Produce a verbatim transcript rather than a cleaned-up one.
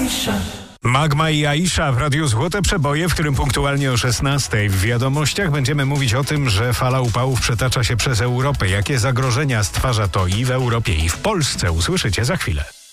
Aisha. Magma i Aisha w Radiu Złote Przeboje, w którym punktualnie o szesnastej w Wiadomościach będziemy mówić o tym, że fala upałów przetacza się przez Europę. Jakie zagrożenia stwarza to i w Europie, i w Polsce, usłyszycie za chwilę.